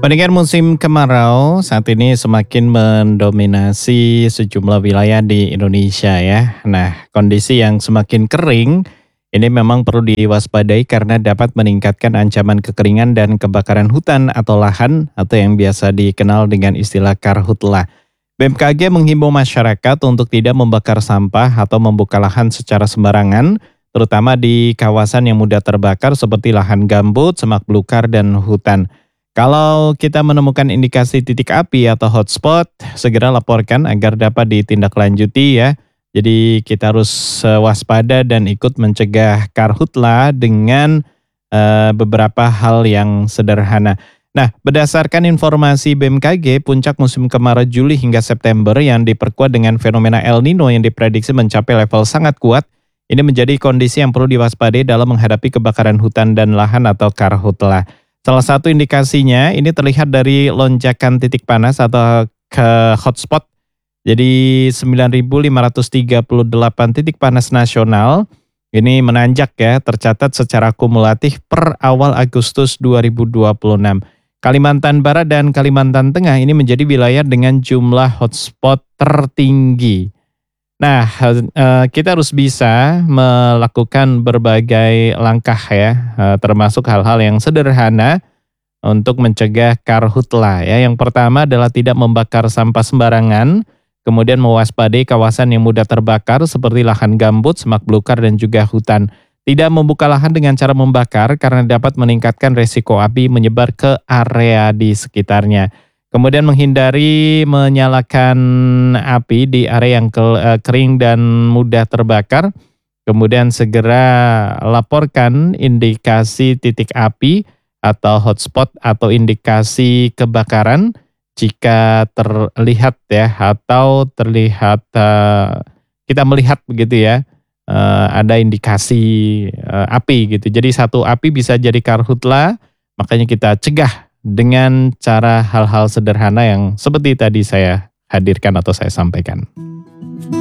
Peningkatan musim kemarau saat ini semakin mendominasi sejumlah wilayah di Indonesia ya. Nah, kondisi yang semakin kering ini memang perlu diwaspadai karena dapat meningkatkan ancaman kekeringan dan kebakaran hutan atau lahan atau yang biasa dikenal dengan istilah karhutlah. BMKG menghimbau masyarakat untuk tidak membakar sampah atau membuka lahan secara sembarangan, terutama di kawasan yang mudah terbakar seperti lahan gambut, semak belukar, dan hutan. Kalau kita menemukan indikasi titik api atau hotspot, segera laporkan agar dapat ditindaklanjuti ya. Jadi kita harus waspada dan ikut mencegah karhutla dengan beberapa hal yang sederhana. Nah, berdasarkan informasi BMKG, puncak musim kemarau Juli hingga September yang diperkuat dengan fenomena El Nino yang diprediksi mencapai level sangat kuat, ini menjadi kondisi yang perlu diwaspadai dalam menghadapi kebakaran hutan dan lahan atau karhutla. Salah satu indikasinya ini terlihat dari lonjakan titik panas atau ke hotspot. Jadi 9.538 titik panas nasional ini menanjak ya, tercatat secara kumulatif per awal Agustus 2026. Kalimantan Barat dan Kalimantan Tengah ini menjadi wilayah dengan jumlah hotspot tertinggi. Nah, kita harus bisa melakukan berbagai langkah ya, termasuk hal-hal yang sederhana untuk mencegah karhutla ya. Yang pertama adalah tidak membakar sampah sembarangan, kemudian mewaspadai kawasan yang mudah terbakar seperti lahan gambut, semak belukar, dan juga hutan. Tidak membuka lahan dengan cara membakar karena dapat meningkatkan resiko api menyebar ke area di sekitarnya. Kemudian menghindari menyalakan api di area yang kering dan mudah terbakar. Kemudian segera laporkan indikasi titik api atau hotspot atau indikasi kebakaran jika terlihat ya, atau terlihat kita melihat begitu ya, ada indikasi api gitu. Jadi satu api bisa jadi karhutla, makanya kita cegah dengan cara hal-hal sederhana yang seperti tadi saya hadirkan atau saya sampaikan.